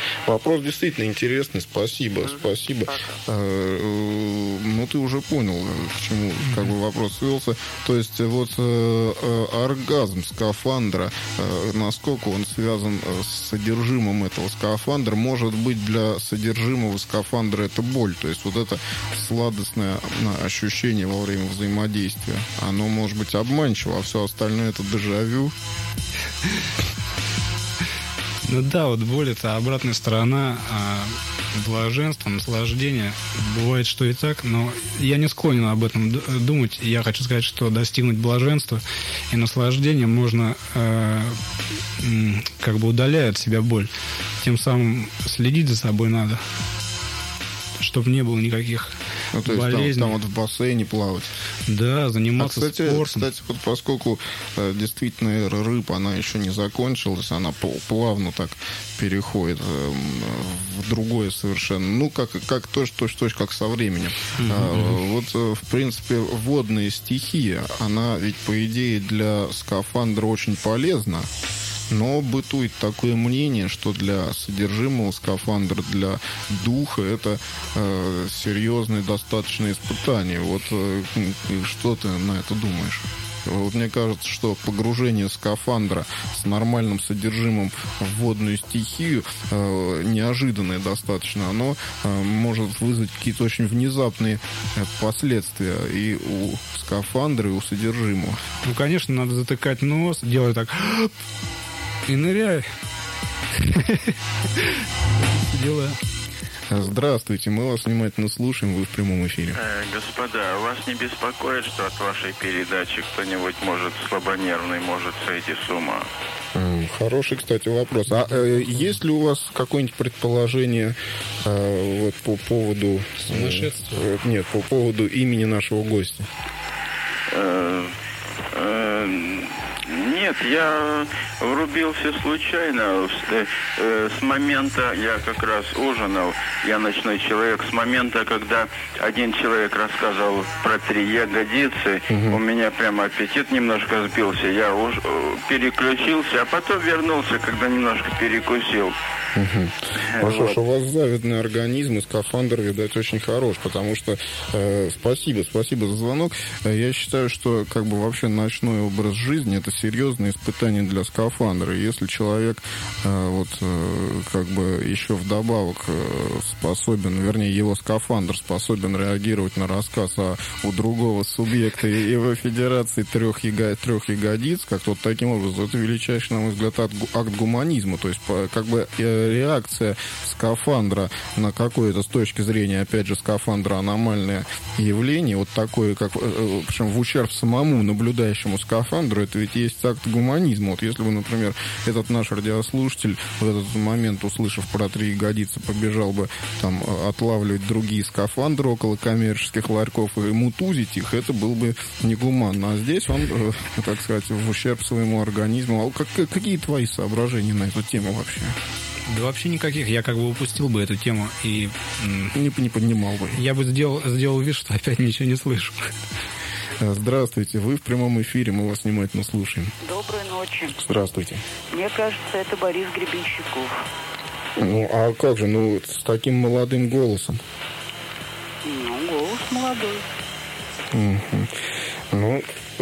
Вопрос действительно интересный. Спасибо. Ну, ты уже понял, к чему как бы вопрос свелся. То есть вот оргазм скафандра, насколько он связан с содержимым этого скафандра, может быть для содержимого скафандра это боль. То есть вот это сладостное ощущение во время взаимодействия, оно может быть обманчиво, а все остальное это дежавю. Ну да, вот боль — это обратная сторона блаженства, наслаждения. Бывает, что и так, но я не склонен об этом думать. Я хочу сказать, что достигнуть блаженства и наслаждения можно, как бы удаляя от себя боль. Тем самым следить за собой надо, чтобы не было никаких болезней. Там вот в бассейне плавать. Да, заниматься спортом. Кстати, вот поскольку действительно эра рыб, она еще не закончилась, она плавно так переходит в другое совершенно. Ну, как точь-в-точь, как со временем. Вот, в принципе, водная стихия, она ведь, по идее, для скафандра очень полезна. Но бытует такое мнение, что для содержимого скафандра, для духа, это серьезное достаточно испытание. Вот что ты на это думаешь? Вот мне кажется, что погружение скафандра с нормальным содержимым в водную стихию неожиданное достаточно. Оно может вызвать какие-то очень внезапные последствия и у скафандра, и у содержимого. Ну, конечно, надо затыкать нос, делать так... И ныряй. Делаю. Здравствуйте, мы вас внимательно слушаем, вы в прямом эфире. Господа, вас не беспокоит, что от вашей передачи кто-нибудь слабонервный может сойти с ума? Хороший, кстати, вопрос. А есть ли у вас какое-нибудь предположение вот по поводу... Сумасшествия? Нет, по поводу имени нашего гостя? Нет, я врубился случайно. С момента, я как раз ужинал, я ночной человек, с момента, когда один человек рассказывал про 3 ягодицы, у меня прямо аппетит немножко сбился, я переключился, а потом вернулся, когда немножко перекусил. Хорошо, что у вас завидный организм, и скафандр, видать, очень хорош, потому что спасибо за звонок. Я считаю, что как бы вообще ночной образ жизни — это серьезное испытание для скафандра. Если человек как бы еще вдобавок способен, вернее, его скафандр способен реагировать на рассказ у другого субъекта его федерации 3 ягодиц, как вот таким образом, это величайший, на мой взгляд, акт гуманизма. То есть как бы реакция скафандра на какое-то, с точки зрения, опять же, скафандра, аномальное явление, вот такое, как, причем в ущерб самому наблюдающему скафандру, это ведь есть акт гуманизма. Вот если бы, например, этот наш радиослушатель в этот момент, услышав про 3 ягодицы, побежал бы там отлавливать другие скафандры около коммерческих ларьков и мутузить их, это было бы негуманно. А здесь он, так сказать, в ущерб своему организму. А какие твои соображения на эту тему вообще? Да вообще никаких. Я как бы упустил бы эту тему и... Не поднимал бы. Я бы сделал вид, что опять ничего не слышу. Здравствуйте, вы в прямом эфире, мы вас внимательно слушаем. Доброй ночи. Здравствуйте. Мне кажется, это Борис Гребенщиков. Ну, а как же, с таким молодым голосом? Ну, голос молодой. Ну,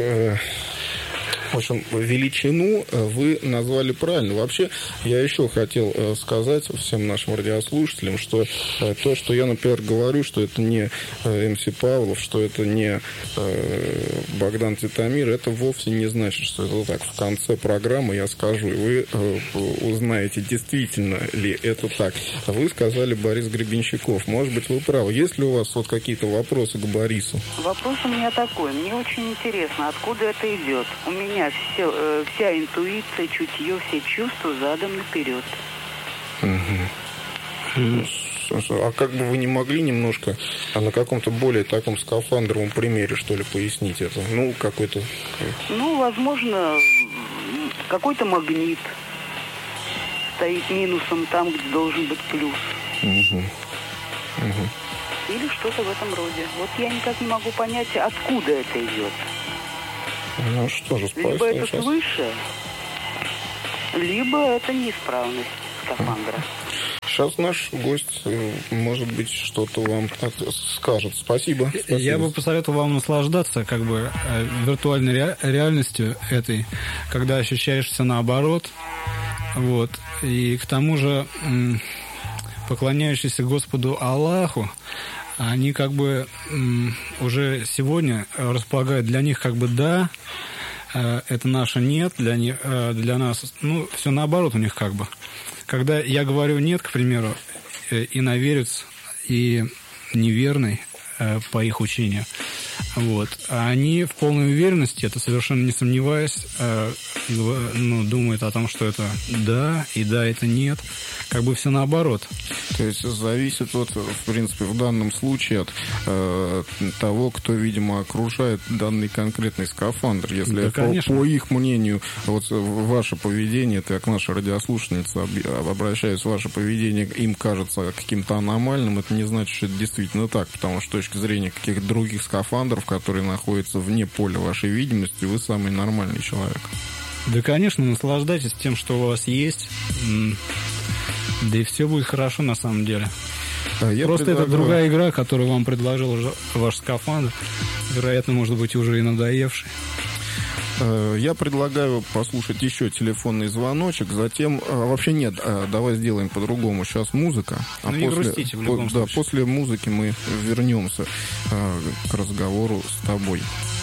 в общем, величину вы назвали правильно. Вообще, я еще хотел сказать всем нашим радиослушателям, что то, что я, например, говорю, что это не МС Павлов, что это не Богдан Титамир, это вовсе не значит, что это так. В конце программы я скажу, и вы узнаете, действительно ли это так. Вы сказали Борис Гребенщиков. Может быть, вы правы. Есть ли у вас вот какие-то вопросы к Борису? Вопрос у меня такой. Мне очень интересно, откуда это идет. У меня вся интуиция, чутье, все чувства задом наперед. А как бы вы не могли немножко, на каком-то более таком скафандровом примере, что ли, пояснить это? Ну, какой-то... Ну, возможно, какой-то магнит стоит минусом там, где должен быть плюс. Или что-то в этом роде. Вот я никак не могу понять, откуда это идет. Ну что же, либо это свыше, либо это неисправность скафандра. Сейчас наш гость, может быть, что-то вам скажет. Спасибо. Я бы посоветовал вам наслаждаться как бы виртуальной реальностью этой, когда ощущаешь все наоборот. Вот. И к тому же поклоняющиеся Господу Аллаху, они как бы уже сегодня располагают для них как бы да, это наше нет, для нас, ну, все наоборот у них как бы. Когда я говорю нет, к примеру, иноверец и неверный по их учению, вот, а они в полной уверенности, это совершенно не сомневаясь, думают о том, что это да, и да, это нет. Как бы все наоборот. То есть зависит от, в принципе, в данном случае от того, кто, видимо, окружает данный конкретный скафандр. Если по их мнению, вот ваше поведение, это я к нашей радиослушательнице обращаюсь, ваше поведение им кажется каким-то аномальным, это не значит, что это действительно так, потому что с точки зрения каких-то других скафандров, которые находятся вне поля вашей видимости, вы самый нормальный человек. Да, конечно, наслаждайтесь тем, что у вас есть. Да и все будет хорошо на самом деле. Просто это другая игра, которую вам предложил ваш скафандр. Вероятно, может быть, уже и надоевший. Я предлагаю послушать еще телефонный звоночек, затем... Вообще нет, давай сделаем по-другому. Сейчас музыка. Не грустите в любом случае. После музыки мы вернемся к разговору с тобой.